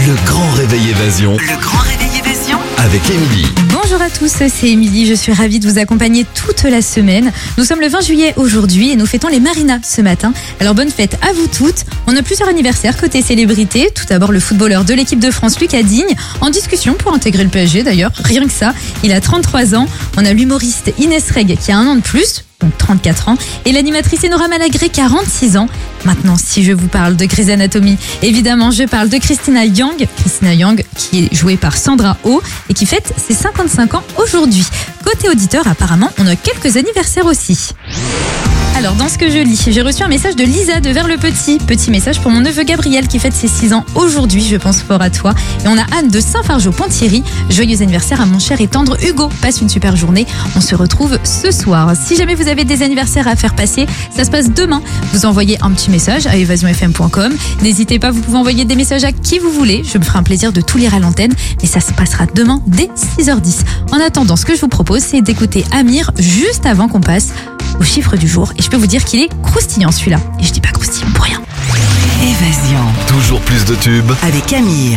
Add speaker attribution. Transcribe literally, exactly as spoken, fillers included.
Speaker 1: Le grand réveil évasion
Speaker 2: Le grand réveil évasion
Speaker 1: avec Émilie.
Speaker 3: Bonjour à tous, c'est Émilie, je suis ravie de vous accompagner toute la semaine. Nous sommes le vingt juillet aujourd'hui et nous fêtons les Marinas ce matin. Alors bonne fête à vous toutes. On a plusieurs anniversaires côté célébrités. Tout d'abord le footballeur de l'équipe de France, Lucas Digne, en discussion pour intégrer le P S G d'ailleurs, rien que ça. Il a trente-trois ans. On a l'humoriste Inès Reg qui a un an de plus, donc trente-quatre ans, et l'animatrice Enora Malagré, quarante-six ans. Maintenant, si je vous parle de Grey's Anatomy, évidemment, je parle de Christina Yang. Christina Yang, qui est jouée par Sandra Oh et qui fête ses cinquante-cinq ans aujourd'hui. Côté auditeur, apparemment, on a quelques anniversaires aussi. Alors, dans ce que je lis, j'ai reçu un message de Lisa de Vers-le-Petit. Petit message pour mon neveu Gabriel qui fête ses six ans aujourd'hui, je pense fort à toi. Et on a Anne de Saint-Fargeau-Ponthierry. Joyeux anniversaire à mon cher et tendre Hugo. Passe une super journée. On se retrouve ce soir. Si jamais vous avez des anniversaires à faire passer, ça se passe demain. Vous envoyez un petit message à évasion f m point com. N'hésitez pas, vous pouvez envoyer des messages à qui vous voulez. Je me ferai un plaisir de tout lire à l'antenne. Mais ça se passera demain dès six heures dix. En attendant, ce que je vous propose, c'est d'écouter Amir juste avant qu'on passe au chiffre du jour. Et je peux vous dire qu'il est croustillant celui-là. Et je dis pas croustillant pour rien.
Speaker 2: Évasion
Speaker 1: Toujours plus de tubes
Speaker 2: avec Amir.